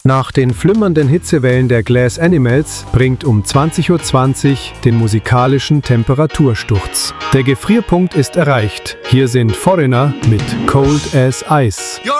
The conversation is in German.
Nach den flimmernden Hitzewellen der Glass Animals bringt um 20:20 Uhr den musikalischen Temperatursturz. Der Gefrierpunkt ist erreicht. Hier sind Foreigner mit Cold as Ice.